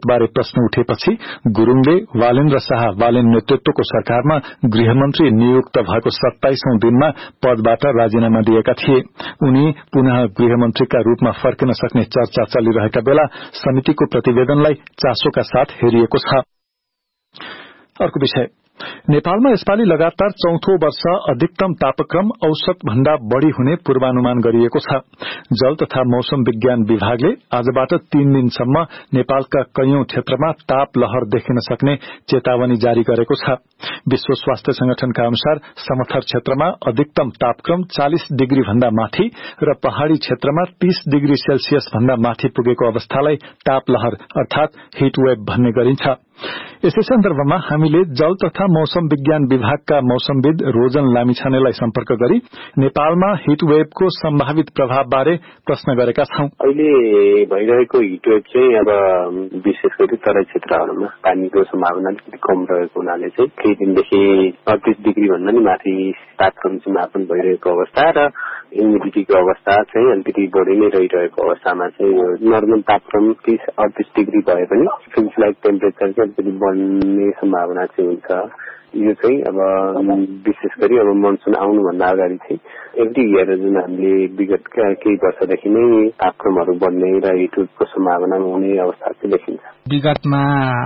बारे प्रश्न उठेपछि गुरूङले वालेन्द्र शाह वालेन नेतृत्वको सरकारमा गृहमन्त्री नियुक्त भएको 27औं दिनमा पदबाट राजीनामा दिएका थिए। उनी पुनः गृहमन्त्रीका रूपमा फर्किन सक्ने चर्चा चलिरहेका बेला समितिको प्रतिवेदनलाई चासोका साथ हेरिएको छ। अर्को विषय, नेपालमा यसपालि लगातार चौथो वर्ष अधिकतम तापक्रम औसत भन्दा बढ़ी हुने पूर्वानुमान गरिएको छ। जल तथा मौसम विज्ञान विभागले आजबाट 3 दिनसम्म नेपालका कैयौं क्षेत्रमा ताप लहर देखिन सक्ने चेतावनी जारी गरेको छ। विश्व स्वास्थ्य संगठनका अनुसार समथर क्षेत्रमा अधिकतम तापक्रम 40 डिग्री भन्दा माथि र पहाड़ी क्षेत्रमा 30 डिग्री सेल्सियस भन्दा माथि पुगेको अवस्थालाई ताप लहर अर्थात हीट वेव भन्ने गरिन्छ। यसै सन्दर्भमा हामीले जल तथा मौसम विज्ञान विभागका मौसमविद रोजन लामिछानेलाई सम्पर्क गरी नेपालमा हीट वेभको सम्भावित प्रभाव बारे प्रश्न गरेका छौं। अहिले भइरहेको हीट वेभ चाहिँ अब विशेष गरी तराई क्षेत्रहरूमा पानीको सम्भावना अलिकति कम रहेको हुनाले चाहिँ केही दिनदेखि 38 डिग्री भन्दा नि माथि तापक्रम चाहिँ मापन भइरहेको अवस्था र ह्युमिडिटीको अवस्था चाहिँ अलिकति बढी नै रहिरहेको अवस्थामा चाहिँ नर्मल तापक्रम 30-38 डिग्री भए पनि फिल्स लाइक टेम्परेचर चाहिँ अलिकति बढ्ने सम्भावना चाहिँ हुन्छ। यो चाहिँ अब विशेष गरी अब मनसुन आउनुभन्दा अगाडि चाहिँ एभ्री इयर जुन हामीले विगतका केही वर्षदेखि नै तापक्रमहरू बढ्ने र हिटवेभको सम्भावना हुने अवस्था चाहिँ देखिन्छ। विगतमा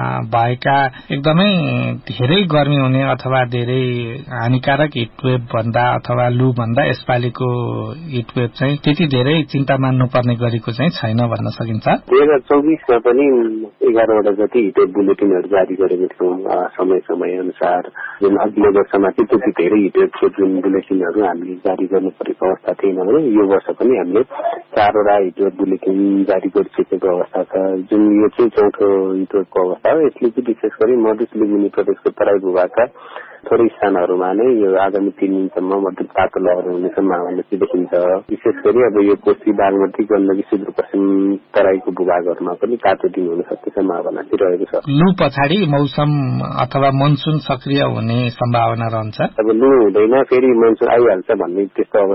भएका एकदमै धेरै गर्मी हुने अथवा धेरै हानिकारक हिटवेभ भन्दा अथवा लू भन्दा यसपालिको हिटवेभ चाहिँ त्यति धेरै चिन्ता मान्नुपर्ने गरेको चाहिँ छैन भन्न सकिन्छ। 2024 मा पनि 11 वटा जति हिटवेभ बुलेटिनहरू जारी गरेको थियौं समय अनुसार। जुन अघिल्लो वर्षमा चाहिँ त्यति धेरै हिटवेभको जुन बुलेटिनहरू हामीले जारी गर्नु परेको अवस्था थिएन भने यो वर्ष पनि हामीले 4 वटा हिटवेभ बुलेटिन जारी गरिसकेको अवस्था छ। जुन यो चाहिँ चौथो हिटवेभको अवस्था हो। यसले चाहिँ विशेष गरी मधेस लुम्बिनी प्रदेशको तराई भूभागका थोरै स्थानहरूमा नै यो आगामी 3 दिनसम्म मध्यम तातो लहर हुने सम्भावना चाहिँ देखिन्छ। विशेष गरी अब यो कोशी बागमती गण्डकी सुदूरपश्चिम तराईको भूभागहरूमा पनि तातो दिन हुन सक्ने सम्भावना चाहिँ रहेको छ। लू पछाडि मौसम अथवा मनसुन सक्रिय हुने सम्भावना रहन्छ। अब लू हुँदैन फेरि मनसुन आइहाल्छ भन्ने त्यस्तो